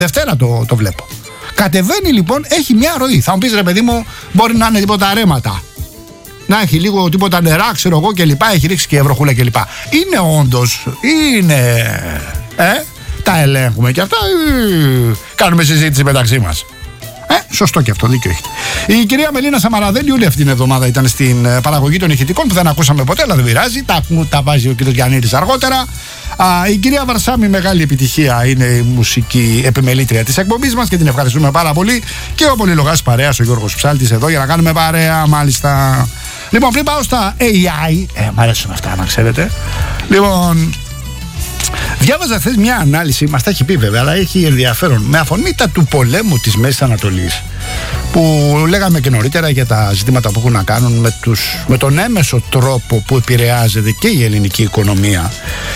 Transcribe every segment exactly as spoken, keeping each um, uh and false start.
Δευτέρα το, το βλέπω. Κατεβαίνει λοιπόν, έχει μια ροή. Θα μου πεις ρε παιδί μου, μπορεί να είναι τίποτα ρέματα. Να έχει λίγο τίποτα νερά, ξέρω εγώ και λοιπά. Έχει ρίξει και ευρωχούλα και λοιπά. Είναι όντως, είναι. Ε, τα ελέγχουμε και αυτά. Ε, κάνουμε συζήτηση μεταξύ μας. Ε, σωστό και αυτό, δίκιο έχετε. Η κυρία Μελίνα Σαμαραδέλη όλη αυτή την εβδομάδα ήταν στην παραγωγή των ηχητικών που δεν ακούσαμε ποτέ, αλλά δεν πειράζει. Τα, τα βάζει ο κύριος Γιαννίδης αργότερα. Α, η κυρία Βαρσάμι, μεγάλη επιτυχία, είναι η μουσική επιμελήτρια της εκπομπής μας και την ευχαριστούμε πάρα πολύ. Και ο πολυλογάς παρέας, ο Γιώργος Ψάλτης, εδώ για να κάνουμε παρέα, μάλιστα. Λοιπόν, πριν πάω στα έι άι, ε, μ' αρέσουν αυτά να ξέρετε. Λοιπόν, διάβαζα χθες μια ανάλυση, μας τα έχει πει βέβαια, αλλά έχει ενδιαφέρον, με αφορμή τα του πολέμου της Μέσης Ανατολής, που λέγαμε και νωρίτερα για τα ζητήματα που έχουν να κάνουν με, τους, με τον έμεσο τρόπο που επηρεάζεται και η ελληνική οικονομία.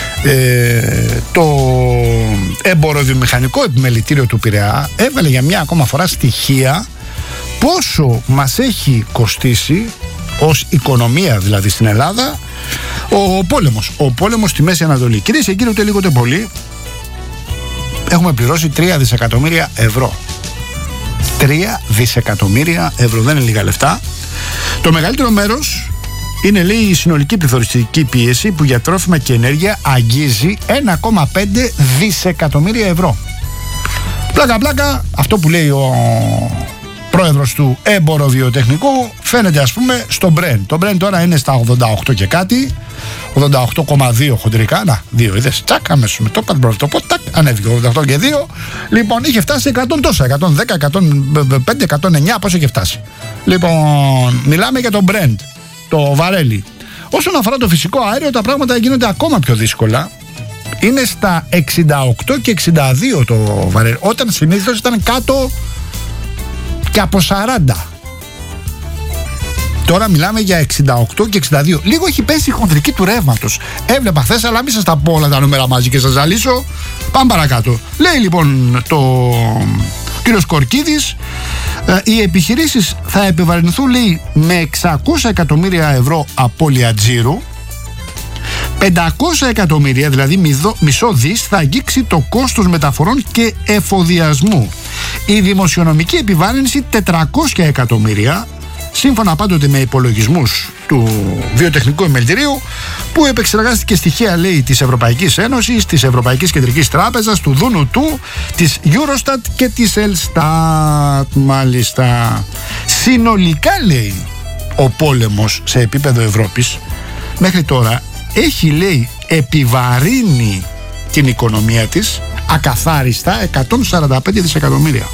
Ε, το εμποροβιομηχανικό επιμελητήριο του Πειραιά έβαλε για μια ακόμα φορά στοιχεία πόσο μας έχει κοστίσει ως οικονομία δηλαδή στην Ελλάδα ο πόλεμος, ο πόλεμος στη Μέση Ανατολή. Κυρίες και κύριοι, ούτε λίγο ούτε πολύ έχουμε πληρώσει τρία δισεκατομμύρια ευρώ. τρία δισεκατομμύρια ευρώ, δεν είναι λίγα λεφτά. Το μεγαλύτερο μέρος είναι, λέει, η συνολική πληθωριστική πίεση που για τρόφιμα και ενέργεια αγγίζει ένα κόμμα πέντε δισεκατομμύρια ευρώ. Πλάκα πλάκα, αυτό που λέει ο πρόεδρος του εμποροβιοτεχνικού φαίνεται, ας πούμε, στο Brent. Το Brent τώρα είναι στα ογδόντα οκτώ και κάτι, ογδόντα οκτώ κόμμα δύο χοντρικά. Να, δύο είδες, τσακ, αμέσως με το το πω, τακ, ανέβηκε ογδόντα οκτώ και δύο. Λοιπόν, είχε φτάσει εκατό τόσα, εκατόν δέκα, εκατόν πέντε, εκατόν εννιά, πώς είχε φτάσει. Λοιπόν, μιλάμε για το Brent, το βαρέλι. Όσον αφορά το φυσικό αέριο, τα πράγματα γίνονται ακόμα πιο δύσκολα. Είναι στα εξήντα οκτώ και εξήντα δύο το βαρέλι, όταν συνήθως ήταν κάτω και από σαράντα. Τώρα μιλάμε για εξήντα οκτώ και εξήντα δύο. Λίγο έχει πέσει η χονδρική του ρεύματος. Έβλεπα χθες, αλλά μην σας τα πω όλα τα νούμερα μαζί και σας ζαλίσω. Πάμε παρακάτω. Λέει λοιπόν το κύριος Κορκίδης, ε, οι επιχειρήσεις θα επιβαρυνθούν, λέει, με εξακόσια εκατομμύρια ευρώ απώλεια τζίρου. πεντακόσια εκατομμύρια, δηλαδή μισό δις, θα αγγίξει το κόστος μεταφορών και εφοδιασμού. Η δημοσιονομική επιβάρυνση τετρακόσια εκατομμύρια, σύμφωνα πάντοτε με υπολογισμούς του Βιοτεχνικού Επιμελητηρίου, που επεξεργάστηκε στοιχεία, λέει, της Ευρωπαϊκής Ένωσης, της Ευρωπαϊκής Κεντρικής Τράπεζας, του Δούνου του, της Eurostat και της Ελστάτ, μάλιστα. Συνολικά, λέει, ο πόλεμος σε επίπεδο Ευρώπης μέχρι τώρα έχει, λέει, επιβαρύνει την οικονομία της ακαθάριστα εκατόν σαράντα πέντε δισεκατομμύρια.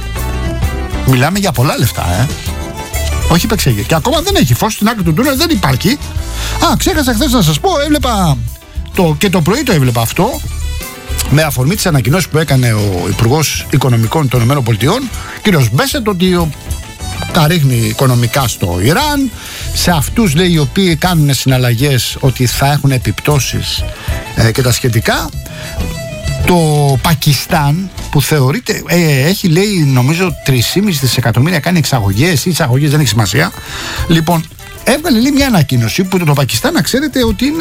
Μιλάμε για πολλά λεφτά, ε. Όχι παίξεγε. Και ακόμα δεν έχει φως στην άκρη του τούνελ, δεν υπάρχει. Α, ξέχασα χθες να σας πω, έβλεπα το, και το πρωί το έβλεπα αυτό, με αφορμή τις ανακοινώσεις που έκανε ο Υπουργός Οικονομικών των ΗΠΑ, κύριος Μπέσετ, ότι ο, τα ρίχνει οικονομικά στο Ιράν, σε αυτούς, λέει, οι οποίοι κάνουν συναλλαγές, ότι θα έχουν επιπτώσεις ε, και τα σχετικά. Το Πακιστάν, που θεωρείται, ε, έχει, λέει, νομίζω τρία κόμμα πέντε δισεκατομμύρια κάνει εξαγωγές ή εισαγωγές, δεν έχει σημασία. Λοιπόν, έβγαλε, λέει, μια ανακοίνωση που το Πακιστάν, να ξέρετε, ότι είναι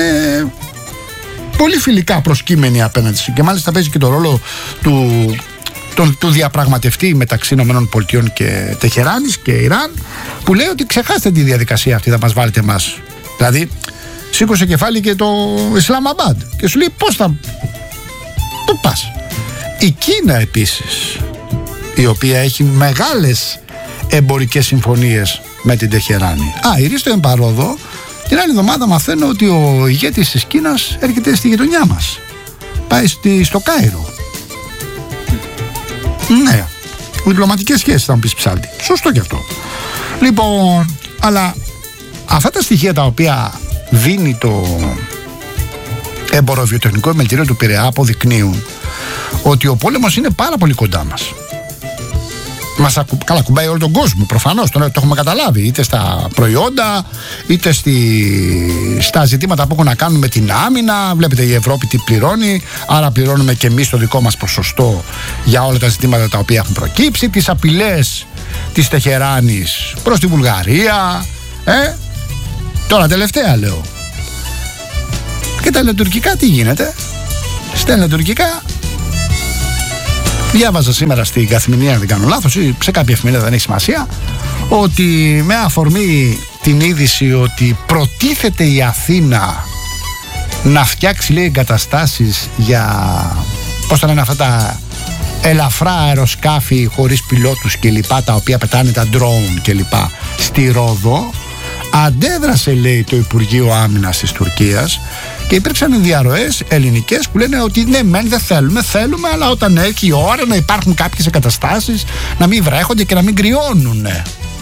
πολύ φιλικά προσκύμενοι απέναντι, και μάλιστα παίζει και το ρόλο του, τον, του διαπραγματευτή μεταξύ ΗΠΑ και Τεχεράνης και Ιράν, που λέει ότι ξεχάστε τη διαδικασία αυτή, θα μας βάλετε εμάς. Δηλαδή, σήκωσε κεφάλι και το Ισλαμαμπάντ και σου λέει πώς θα. Πού πας. Η Κίνα επίσης, η οποία έχει μεγάλες εμπορικές συμφωνίες με την Τεχεράνη. Α, η Ρίστο Εμπαρόδο, την άλλη εβδομάδα μαθαίνω ότι ο ηγέτης της Κίνας έρχεται στη γειτονιά μας. Πάει στη, στο Κάιρο. Ναι, διπλωματικές σχέσεις, θα μου πεις, Ψάλτη. Σωστό και αυτό. Λοιπόν, αλλά αυτά τα στοιχεία τα οποία δίνει το εμποροβιοτεχνικό επιμελητήριο του Πειραιά αποδεικνύουν ότι ο πόλεμος είναι πάρα πολύ κοντά μας. Μας ακου... Καλά, κουμπάει όλο τον κόσμο, προφανώς, το, το έχουμε καταλάβει, είτε στα προϊόντα, είτε στη... στα ζητήματα που έχουν να κάνουν με την άμυνα. Βλέπετε η Ευρώπη τι πληρώνει, άρα πληρώνουμε και εμείς το δικό μας ποσοστό για όλα τα ζητήματα τα οποία έχουν προκύψει, τις απειλές της Τεχεράνης προς τη Βουλγαρία, ε? Τώρα τελευταία λέω. Και τα ελληνοτουρκικά τι γίνεται? Στα ελληνοτουρκικά Διάβαζα σήμερα στην Καθημερινή, αν δεν κάνω λάθος, ή σε κάποια εφημερίδα, δεν έχει σημασία, ότι με αφορμή την είδηση ότι προτίθεται η Αθήνα να φτιάξει, λέει, εγκαταστάσεις για, πώς τα λένε αυτά τα ελαφρά αεροσκάφη χωρίς πιλότους και λοιπά, τα οποία πετάνε τα drone και λοιπά στη Ρόδο, αντέδρασε, λέει, το Υπουργείο Άμυνας της Τουρκίας και υπήρξαν διαρροές ελληνικές που λένε ότι ναι, μεν δεν θέλουμε, θέλουμε, αλλά όταν έχει η ώρα να υπάρχουν κάποιες εγκαταστάσεις, να μην βρέχονται και να μην κρυώνουν. Ε,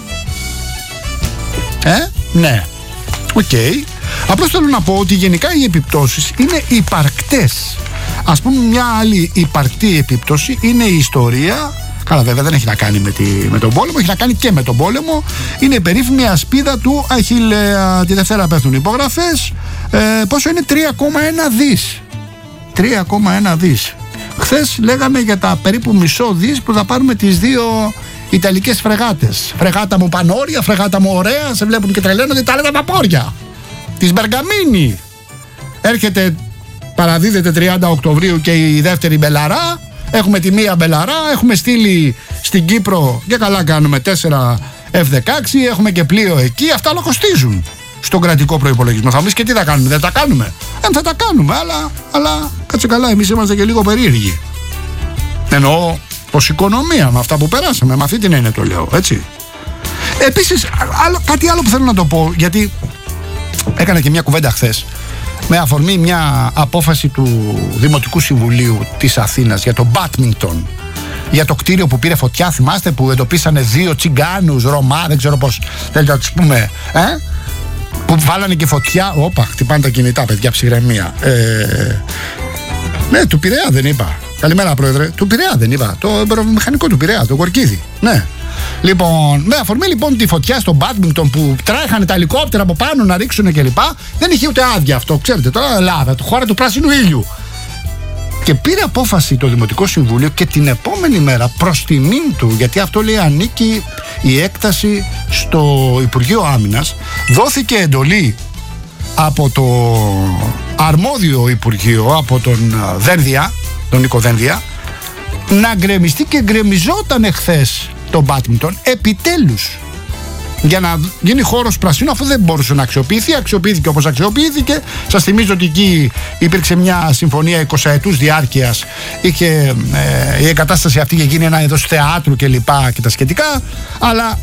ναι, οκ. Okay. Απλώς θέλω να πω ότι γενικά οι επιπτώσεις είναι υπαρκτές. Ας πούμε, μια άλλη υπαρκτή επίπτωση είναι η ιστορία. Καλά, βέβαια δεν έχει να κάνει με, τη, με τον πόλεμο, έχει να κάνει και με τον πόλεμο. Είναι η περίφημη ασπίδα του Αχιλλέα. Τη Δευτέρα πέφτουν υπογραφές. Ε, πόσο είναι? τρία κόμμα ένα δις. τρία κόμμα ένα δις. Χθες λέγαμε για τα περίπου μισό δις που θα πάρουμε τις δύο Ιταλικές φρεγάτες. Φρεγάτα μου Πανόρια, φρεγάτα μου Ωραία. Σε βλέπουν και τρελαίνονται τα άλλα βαπόρια. Της Μπεργαμίνη. Έρχεται, παραδίδεται τριάντα Οκτωβρίου και η δεύτερη Μπελαρά. Έχουμε τη μία Μπελαρά, έχουμε στείλει στην Κύπρο και καλά κάνουμε τέσσερα εφ δεκαέξι, έχουμε και πλοίο εκεί. Αυτά όλα κοστίζουν στον κρατικό προϋπολογισμό. Θα μου πεις και τι θα κάνουμε, δεν τα κάνουμε? Δεν θα τα κάνουμε, αλλά, αλλά κάτσε καλά, εμείς είμαστε και λίγο περίεργοι. Εννοώ πως οικονομία, με αυτά που περάσαμε, με αυτή την έννοια το λέω, έτσι. Επίσης, άλλο, κάτι άλλο που θέλω να το πω, γιατί έκανα και μια κουβέντα χθες με αφορμή μια απόφαση του Δημοτικού Συμβουλίου της Αθήνας για το μπάτμινγκτον, για το κτίριο που πήρε φωτιά, θυμάστε, που εντοπίσανε δύο τσιγκάνους, Ρωμά, δεν ξέρω πώς θέλετε να τους πούμε, ε? που βάλανε και φωτιά. Όπα, χτυπάνε τα κινητά, παιδιά, ψυχραιμία. Ε, ναι, του Πειραιά δεν είπα? Καλημέρα, πρόεδρε. Του Πειραιά δεν είπα? Το μηχανικό του Πειραιά, το Κορκίδη. Ναι. Λοιπόν, με αφορμή λοιπόν τη φωτιά στο μπάτμινγκτον που τρέχανε τα ελικόπτερα από πάνω να ρίξουν κλπ. Δεν είχε ούτε άδεια αυτό, ξέρετε, τώρα Ελλάδα, χώρα του πράσινου ήλιου. Και πήρε απόφαση το Δημοτικό Συμβούλιο και την επόμενη μέρα, προς τιμήν του, γιατί αυτό, λέει, ανήκει η έκταση στο Υπουργείο Άμυνας, δόθηκε εντολή από το αρμόδιο Υπουργείο, από τον Δένδια, τον Νίκο Δένδια, να γκρεμιστεί, και γκρεμιζόταν εχθές το μπάτμινγκτον επιτέλους, για να γίνει χώρος πρασίνου, αφού δεν μπορούσε να αξιοποιηθεί. Αξιοποιήθηκε όπως αξιοποιήθηκε. Σας θυμίζω ότι εκεί υπήρξε μια συμφωνία εικοσαετούς διάρκειας. Είχε ε, η εγκατάσταση αυτή είχε γίνει ένα είδος θεάτρου και λοιπά και τα σχετικά, αλλά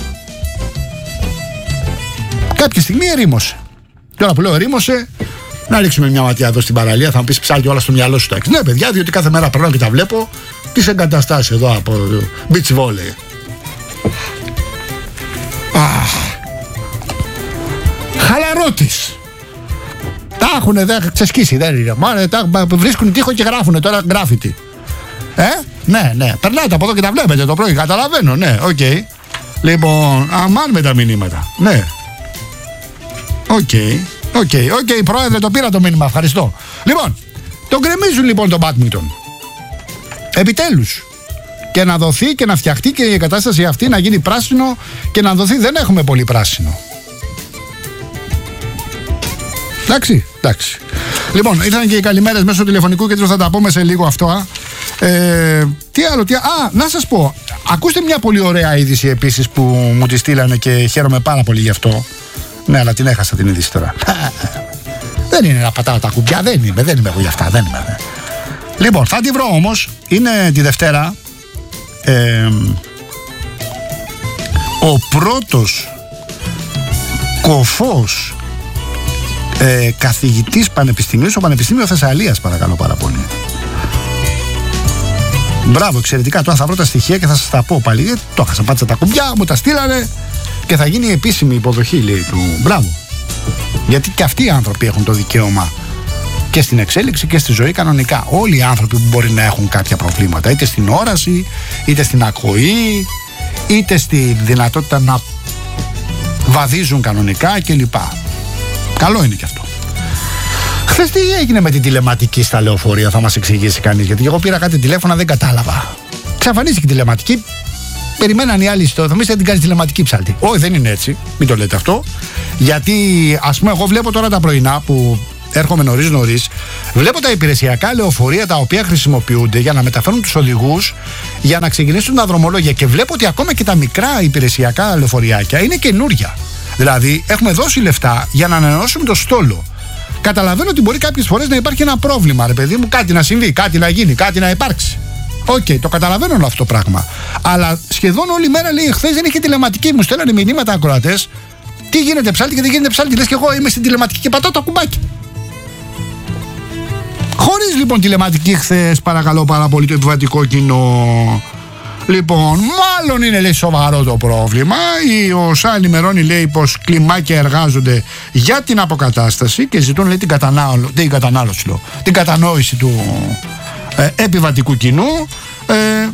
κάποια στιγμή ερήμωσε. Τώρα που λέω ερήμωσε, να ρίξουμε μια ματιά εδώ στην παραλία. Θα μου πεις, ψάλει όλα στο μυαλό σου. Ναι, παιδιά, διότι κάθε μέρα περνάω και τα βλέπω τις εγκαταστάσεις εδώ από beach volley. Χαλαρότης. Τα έχουνε, δεν ξεσκίσει, δεν είναι. Μάνε, τα βρίσκουν τείχο και γράφουνε τώρα γκράφιτι. Ε, ναι, ναι. Περνάτε από εδώ και τα βλέπετε το πρωί, καταλαβαίνω, ναι, οκ. Okay. Λοιπόν, αμάν με τα μηνύματα. Ναι. Οκ. Okay. Οκ, okay, οκ, okay, πρόεδρε, το πήρα το μήνυμα, ευχαριστώ. Λοιπόν, τον γκρεμίζουν λοιπόν το μπάτμινγκτον. Επιτέλους. Και να δοθεί και να φτιαχτεί και η εγκατάσταση αυτή να γίνει πράσινο και να δοθεί. Δεν έχουμε πολύ πράσινο. Εντάξει, εντάξει. Λοιπόν, ήρθαν και οι καλημέρες μέσω τηλεφωνικού και θα τα πούμε σε λίγο αυτό. Α. Ε, τι άλλο, τι... Α, να σας πω. Ακούστε μια πολύ ωραία είδηση επίσης που μου τη στείλανε και χαίρομαι πάρα πολύ γι' αυτό. Ναι, αλλά την έχασα την είδηση τώρα. Δεν είναι να πατάω τα κουμπιά, δεν είμαι, δεν είμαι εγώ γι' αυτά, δεν είμαι. Λοιπόν, θα τη βρω όμως. Είναι τη Δευτέρα. Ε, ο πρώτος κοφός ε, καθηγητής πανεπιστημίου στο Πανεπιστήμιο Θεσσαλίας, παρακαλώ πάρα πολύ. Μπράβο, εξαιρετικά. Τώρα θα βρω τα στοιχεία και θα σας τα πω πάλι. Το έχασα, πάτησα τα κουμπιά, μου τα στείλανε και θα γίνει επίσημη υποδοχή, λέει, του. Μπράβο. Γιατί και αυτοί οι άνθρωποι έχουν το δικαίωμα και στην εξέλιξη και στη ζωή κανονικά. Όλοι οι άνθρωποι που μπορεί να έχουν κάποια προβλήματα, είτε στην όραση, είτε στην ακοή, είτε στη δυνατότητα να βαδίζουν κανονικά κλπ. Καλό είναι και αυτό. Χθες τι έγινε με την τηλεματική στα λεωφορεία, θα μας εξηγήσει κανείς? Γιατί εγώ πήρα κάτι τηλέφωνα, δεν κατάλαβα. Ξαφανίστηκε η τηλεματική. Περιμέναν οι άλλοι στο. Θα μην την κάνει τηλεματική ψάλτη. Όχι, δεν είναι έτσι. Μην το λέτε αυτό. Γιατί, ας πούμε, εγώ βλέπω τώρα τα πρωινά που έρχομαι νωρίς νωρίς, βλέπω τα υπηρεσιακά λεωφορεία τα οποία χρησιμοποιούνται για να μεταφέρουν τους οδηγούς για να ξεκινήσουν τα δρομολόγια. Και βλέπω ότι ακόμα και τα μικρά υπηρεσιακά λεωφοριάκια είναι καινούρια. Δηλαδή, έχουμε δώσει λεφτά για να ανανεώσουμε το στόλο. Καταλαβαίνω ότι μπορεί κάποιες φορές να υπάρχει ένα πρόβλημα, ρε παιδί μου, κάτι να συμβεί, κάτι να γίνει, κάτι να υπάρξει. Οκ, okay, το καταλαβαίνω όλο αυτό το πράγμα. Αλλά σχεδόν όλη μέρα λέει: χθες δεν είχε τηλεματική. Μου στέλνανε μηνύματα ακροατές. Τι γίνεται ψάλτη και δεν γίνεται ψάλτη. Λες και εγώ είμαι στην τηλεματική και πατάω το κουμπάκι. Χωρίς λοιπόν τηλεματική χθες, παρακαλώ πάρα πολύ, το επιβατικό κοινό. Λοιπόν, μάλλον είναι, λέει, σοβαρό το πρόβλημα. Ο ΩΣΑ ενημερώνει, λέει, πως κλιμάκια εργάζονται για την αποκατάσταση και ζητούν, λέει, την, κατανάλω, την κατανάλωση, λέω, την κατανόηση του ε, επιβατικού κοινού. Ε,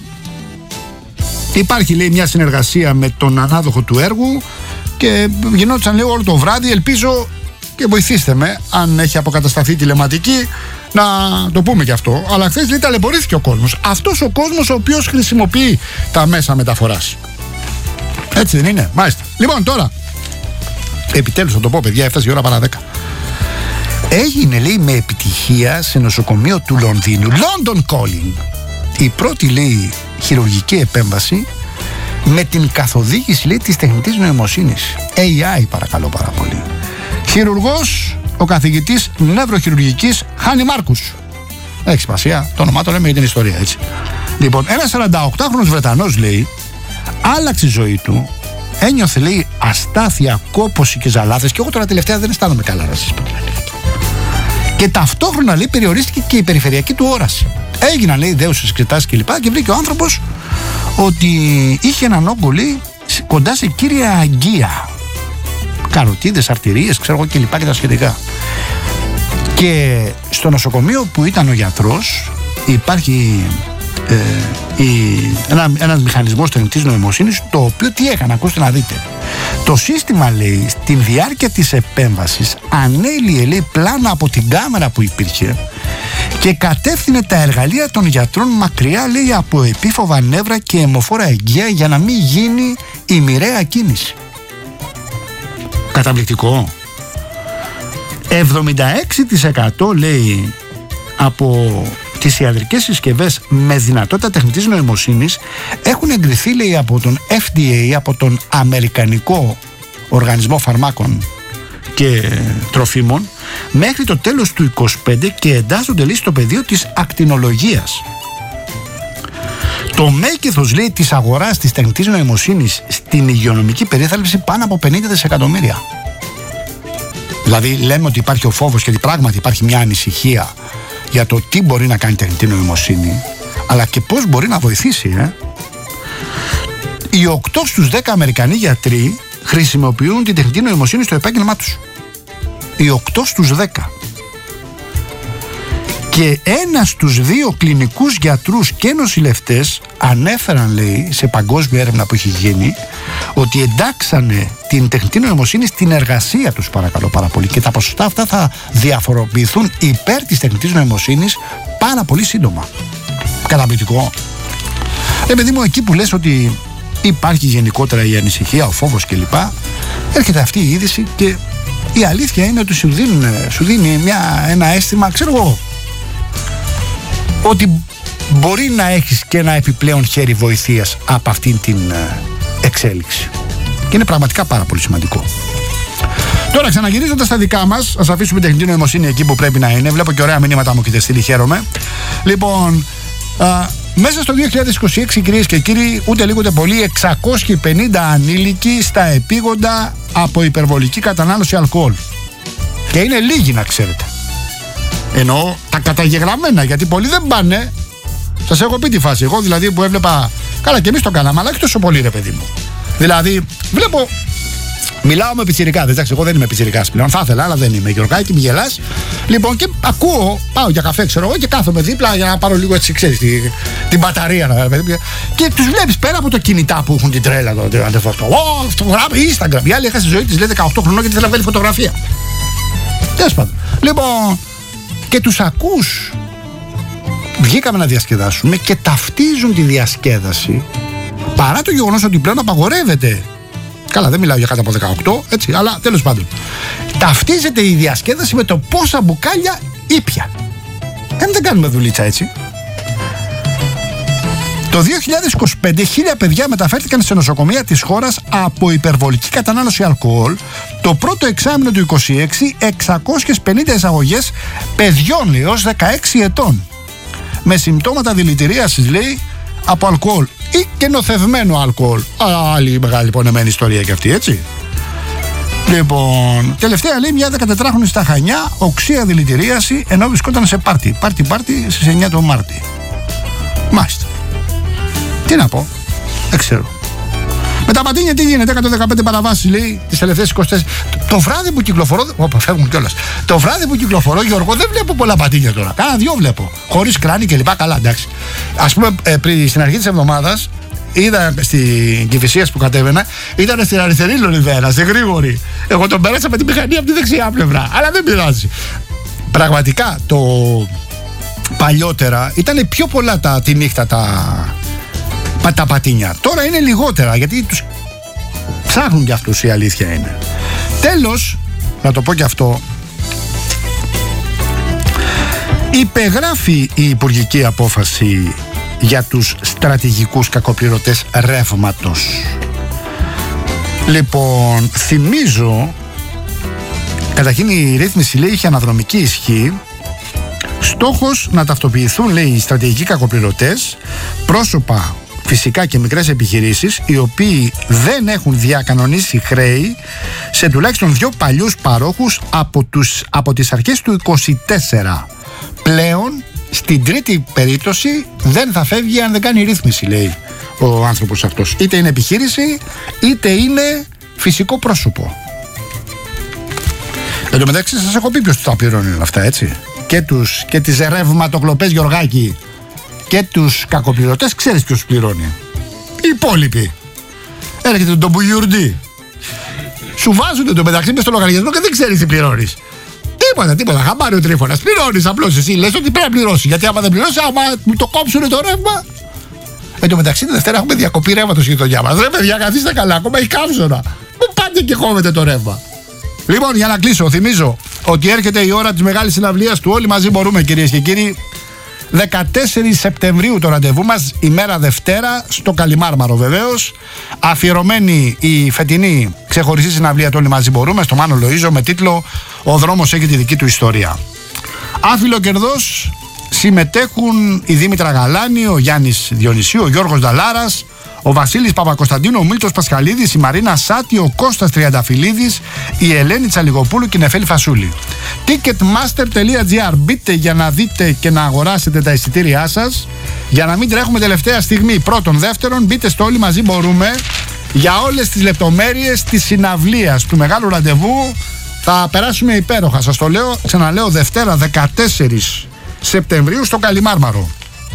υπάρχει, λέει, μια συνεργασία με τον ανάδοχο του έργου και γινόντουσαν, λέει, όλο το βράδυ. Ελπίζω και βοηθήστε με, αν έχει αποκατασταθεί τηλεματική, να το πούμε και αυτό. Αλλά χθες, λέει, ταλαιπωρήθηκε ο κόσμος. Αυτός ο κόσμος ο οποίος χρησιμοποιεί τα μέσα μεταφοράς. Έτσι δεν είναι? Μάλιστα. Λοιπόν, τώρα, επιτέλους θα το πω, παιδιά, έφτασε η ώρα παρά δέκα. Έγινε, λέει, με επιτυχία σε νοσοκομείο του Λονδίνου, London Calling, η πρώτη, λέει, χειρουργική επέμβαση με την καθοδήγηση, λέει, της τεχνητής νοημοσύνης. έι άι, παρακαλώ πάρα πολύ. Χειρουργός, ο καθηγητής νευροχειρουργικής Χάνι Μάρκους. Έχει σημασία, το όνομά το λέμε για την ιστορία, έτσι. Λοιπόν, ένας σαρανταοκτάχρονος Βρετανός, λέει, άλλαξε η ζωή του. Ένιωθε, λέει, αστάθεια, κόπωση και ζαλάδες. Και εγώ τώρα τελευταία δεν αισθάνομαι καλά, να σας πω. Και ταυτόχρονα, λέει, περιορίστηκε και η περιφερειακή του όραση. Έγιναν, λέει, δέουσες εξετάσεις κλπ. Και, και βρήκε ο άνθρωπος ότι είχε έναν όγκο, λέει, κοντά σε κύρια αγγεία. Καροτίδες, αρτηρίες, ξέρω εγώ κλπ. Και τα σχετικά. Και στο νοσοκομείο που ήταν ο γιατρός υπάρχει ε, η, ένα, ένας μηχανισμός τεχνητής νοημοσύνης, το οποίο τι έκανε, ακούστε να δείτε. Το σύστημα, λέει, στην διάρκεια της επέμβασης ανέλυε, λέει, πλάνα από την κάμερα που υπήρχε και κατεύθυνε τα εργαλεία των γιατρών μακριά, λέει, από επίφοβα νεύρα και αιμοφόρα εγγεία για να μην γίνει η μοιραία κίνηση. Καταπληκτικό. εβδομήντα έξι τοις εκατό, λέει, από τις ιατρικές συσκευές με δυνατότητα τεχνητής νοημοσύνης έχουν εγκριθεί, λέει, από τον εφ ντι έι, από τον Αμερικανικό Οργανισμό Φαρμάκων και Τροφίμων, μέχρι το τέλος του είκοσι πέντε και εντάσσονται, λέει, στο πεδίο της ακτινολογίας. Το μέγεθος, λέει, της αγοράς της τεχνητής νοημοσύνης στην υγειονομική περίθαλψη πάνω από πενήντα δισεκατομμύρια. Δηλαδή λέμε ότι υπάρχει ο φόβος και ότι πράγματι υπάρχει μια ανησυχία για το τι μπορεί να κάνει η τεχνητή νοημοσύνη, αλλά και πώς μπορεί να βοηθήσει. Ε? Οι οκτώ στους δέκα Αμερικανοί γιατροί χρησιμοποιούν την τεχνητή νοημοσύνη στο επάγγελμά τους. Οι οκτώ στους δέκα. Και ένα στους δύο κλινικούς γιατρούς και νοσηλευτές ανέφεραν, λέει, σε παγκόσμια έρευνα που έχει γίνει, ότι εντάξανε την τεχνητή νοημοσύνη στην εργασία τους, παρακαλώ πάρα πολύ. Και τα ποσοστά αυτά θα διαφοροποιηθούν υπέρ της τεχνητής νοημοσύνης πάρα πολύ σύντομα. Καταπληκτικό. Ε, παιδί μου, εκεί που λες ότι υπάρχει γενικότερα η ανησυχία, ο φόβος κλπ, έρχεται αυτή η είδηση και η αλήθεια είναι ότι σου δίνει, σου δίνει μια, ένα αίσθημα, ξέρω εγώ, ότι μπορεί να έχεις και ένα επιπλέον χέρι βοηθείας από αυτήν την εξέλιξη. Και είναι πραγματικά πάρα πολύ σημαντικό. Τώρα, ξαναγυρίζοντας στα δικά μας, ας αφήσουμε την τεχνητή νοημοσύνη εκεί που πρέπει να είναι. Βλέπω και ωραία μηνύματα μου έχετε στείλει, χαίρομαι. Λοιπόν, α, μέσα στο δύο χιλιάδες είκοσι έξι, κυρίες και κύριοι, ούτε λίγο ούτε πολύ, εξακόσιοι πενήντα ανήλικοι στα επίγοντα από υπερβολική κατανάλωση αλκοόλ. Και είναι λίγοι, να ξέρετε. Εννοώ τα καταγεγραμμένα, γιατί πολλοί δεν πάνε. Σας έχω πει τη φάση. Εγώ δηλαδή που έβλεπα. Καλά, και εμείς το κάναμε, αλλά όχι τόσο πολύ, ρε παιδί μου. Δηλαδή, βλέπω. Μιλάω με πιτσιρικάδες. Εντάξει, εγώ δεν είμαι πιτσιρικάς πλέον. Θα ήθελα, αλλά δεν είμαι. Γιωργάκη, μη γελάς. Λοιπόν, και ακούω, πάω για καφέ, ξέρω εγώ, και κάθομαι δίπλα για να πάρω λίγο, έτσι, ξέρεις, την, την μπαταρία. Και τους βλέπεις πέρα από τα κινητά που έχουν την τρέλα εδώ. Ω, φωτογράφη, Instagram. Η άλλη έχασε τη ζωή της, λέει, δεκαοκτώ χρονών και θέλει να βγάλει φωτογραφία. Τέλος πάντων. Λοιπόν, και τους ακούς. Βγήκαμε να διασκεδάσουμε και ταυτίζουν τη διασκέδαση, παρά το γεγονός ότι πλέον απαγορεύεται Καλά, δεν μιλάω για κάτω από δεκαοκτώ, έτσι, αλλά τέλος πάντων. Ταυτίζεται η διασκέδαση με το πόσα μπουκάλια ήπια. Ε, δεν κάνουμε δουλίτσα έτσι. Το δύο χιλιάδες είκοσι πέντε, χίλια παιδιά μεταφέρθηκαν σε νοσοκομεία της χώρας από υπερβολική κατανάλωση αλκοόλ. Το πρώτο εξάμηνο του είκοσι έξι, εξακόσιες πενήντα εισαγωγές παιδιών έως δεκαέξι ετών. Με συμπτώματα δηλητηρίασης, λέει, από αλκοόλ ή και νοθευμένο αλκοόλ. Άλλη μεγάλη πονεμένη ιστορία και αυτή, έτσι. Λοιπόν, τελευταία, λέει, μια δεκατετράχρονη στα Χανιά, οξία δηλητηρίαση ενώ βρισκόταν σε πάρτι. Πάρτι, πάρτι στις εννιά του Μάρτη. Μάλιστα. Τι να πω, δεν ξέρω. Με τα πατίνια τι γίνεται, εκατόν δεκαπέντε παραβάσεις, λέει, τις τελευταίες είκοσι τέσσερις. Το βράδυ που κυκλοφορώ. Όπα, φεύγουν κιόλας. Το βράδυ που κυκλοφορώ, Γιώργο, δεν βλέπω πολλά πατίνια τώρα. Κάνα δυο βλέπω. Χωρίς κράνη και λοιπά. Καλά, εντάξει. Ας πούμε, ε, πριν, στην αρχή της εβδομάδας, είδα στην Κηφισίας που κατέβαινα, ήταν στην αριστερή Λολιβέρα, στη Γρήγορη. Εγώ τον πέρασα με την μηχανή από τη δεξιά πλευρά. Αλλά δεν πειράζει. Πραγματικά το παλιότερα ήταν πιο πολλά τα, τη νύχτα τα. τα πατίνια. Τώρα είναι λιγότερα γιατί τους ψάχνουν κι αυτούς, η αλήθεια είναι. Τέλος, να το πω κι αυτό, υπεγράφει η υπουργική απόφαση για τους στρατηγικούς κακοπληρωτές ρεύματος. Λοιπόν, θυμίζω, καταρχήν η ρύθμιση, λέει, είχε αναδρομική ισχύ. Στόχος να ταυτοποιηθούν, λέει, οι στρατηγικοί κακοπληρωτές, πρόσωπα φυσικά και μικρές επιχειρήσεις, οι οποίοι δεν έχουν διακανονίσει χρέη σε τουλάχιστον δύο παλιούς παρόχους από, τους, από τις αρχές του είκοσι τέσσερα. Πλέον, στην τρίτη περίπτωση, δεν θα φεύγει αν δεν κάνει ρύθμιση, λέει ο άνθρωπος αυτός. Είτε είναι επιχείρηση, είτε είναι φυσικό πρόσωπο. Εν τω μεταξύ, σας έχω πει ποιος τα πληρώνει όλα αυτά, έτσι. Και, τους, και τις ρευματοκλοπές, Γιωργάκη, και τους κακοπληρωτές, ξέρεις ποιος πληρώνει. Οι υπόλοιποι. Έρχεται τον Μπουγιουρντή. Σου βάζουν το μεταξύ μες στο λογαριασμό και δεν ξέρεις τι πληρώνεις. Τίποτα, τίποτα. Χαμπάρει ο Τρίφωνας. Πληρώνεις απλώς εσύ. Λες ότι πρέπει να πληρώσει. Γιατί άμα δεν πληρώσει, άμα μου το κόψουν το ρεύμα. Εν τω μεταξύ, τη Δευτέρα έχουμε διακοπή ρεύματος στη γειτονιά μας. Ρε παιδιά, καθίστε καλά. Ακόμα έχει καύσωνα. Μου πάτε και κόβετε το ρεύμα. Λοιπόν, για να κλείσω, θυμίζω ότι έρχεται η ώρα της μεγάλης συναυλίας του Όλοι Μαζί Μπορούμε, κυρίες και κύριοι. δεκατέσσερις Σεπτεμβρίου το ραντεβού μας, ημέρα Δευτέρα, στο Καλιμάρμαρο βεβαίως. Αφιερωμένη η φετινή ξεχωριστή συναυλία του Όλοι Μαζί Μπορούμε, στο Μάνο Λοΐζο, με τίτλο «Ο δρόμος έχει τη δική του ιστορία». Άφιλο κερδός συμμετέχουν η Δήμητρα Γαλάνη, ο Γιάννης Διονυσίου, ο Γιώργος Νταλάρας, ο Βασίλης Παπακοσταντίνου, ο Μίλτος Πασχαλίδης, η Μαρίνα Σάτη, ο Κώστας Τριανταφυλλίδης, η Ελένη Τσαλιγοπούλου και η Νεφέλη Φασούλη. ticketmaster τελεία gr. Μπείτε για να δείτε και να αγοράσετε τα εισιτήριά σας, για να μην τρέχουμε τελευταία στιγμή. Πρώτον, δεύτερον, μπείτε στο Όλοι Μαζί Μπορούμε για όλες τις λεπτομέρειες της συναυλίας του μεγάλου ραντεβού. Θα περάσουμε υπέροχα, σας το λέω, ξαναλέω, Δευτέρα δεκατέσσερις Σεπτεμβρίου στο Καλιμάρμαρο.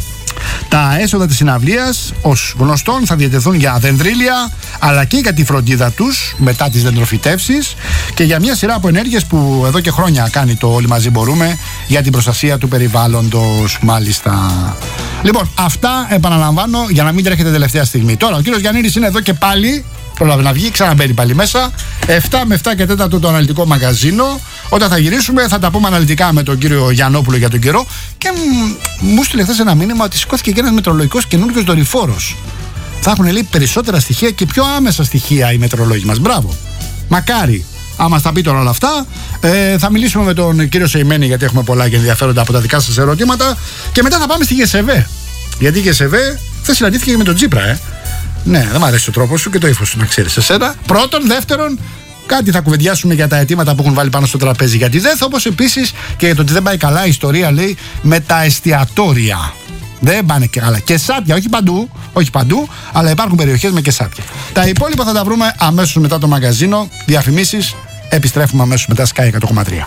Τα έσοδα της συναυλίας, ως γνωστόν, θα διατεθούν για δεντρίλια, αλλά και για τη φροντίδα τους μετά τις δεντροφυτεύσεις και για μια σειρά από ενέργειες που εδώ και χρόνια κάνει το Όλοι Μαζί Μπορούμε για την προστασία του περιβάλλοντος, μάλιστα. Λοιπόν, αυτά επαναλαμβάνω για να μην τρέχετε τελευταία στιγμή. Τώρα, ο κύριος Γιαννίδης είναι εδώ και πάλι. Πρόλαβε να βγει, ξαναμπαίνει πάλι μέσα. εφτά με εφτά και τέσσερα το αναλυτικό μαγαζίνο. Όταν θα γυρίσουμε, θα τα πούμε αναλυτικά με τον κύριο Γιαννόπουλο για τον καιρό. Και μου στείλε χθες ένα μήνυμα ότι σηκώθηκε και ένας μετρολογικός καινούριος δορυφόρος. Θα έχουν, λέει, περισσότερα στοιχεία και πιο άμεσα στοιχεία οι μετρολόγοι μας. Μπράβο. Μακάρι. Αν μας τα πει τώρα όλα αυτά, ε, θα μιλήσουμε με τον κύριο Σεϊμένη, γιατί έχουμε πολλά και ενδιαφέροντα από τα δικά σας ερωτήματα. Και μετά θα πάμε στη ΓΕΣΕΒΕ. Γιατί η ΓΕΣΕΒΕ δεν συναντήθηκε και με τον Τσίπρα, ε. Ναι, δεν μου αρέσει ο τρόπος σου και το ύφος σου, να ξέρεις εσένα. Πρώτον, δεύτερον, κάτι θα κουβεντιάσουμε για τα αιτήματα που έχουν βάλει πάνω στο τραπέζι για τη ΔΕΘ, όπως επίσης και για το ότι δεν πάει καλά η ιστορία, λέει, με τα εστιατόρια. Δεν πάνε και καλά. Και σάπια, όχι παντού, όχι παντού, αλλά υπάρχουν περιοχές με και σάπια. Τα υπόλοιπα θα τα βρούμε αμέσως μετά το μαγαζίνο. Διαφημίσεις, επιστρέφουμε αμέσως μετά Sky εκατό κόμμα τρία.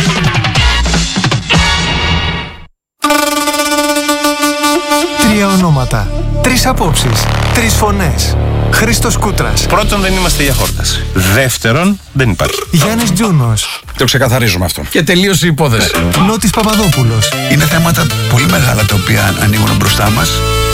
Τρία ονόματα, τρεις απόψεις, τρεις φωνές. Χρήστος Κούτρας. Πρώτον, δεν είμαστε για χόρταση. Δεύτερον, δεν υπάρχει. Γιάννης Τζούνος. Το ξεκαθαρίζουμε αυτό. Και τελείωσε η υπόθεση. Νότης Παπαδόπουλος. Είναι θέματα πολύ μεγάλα τα οποία ανοίγουν μπροστά μας.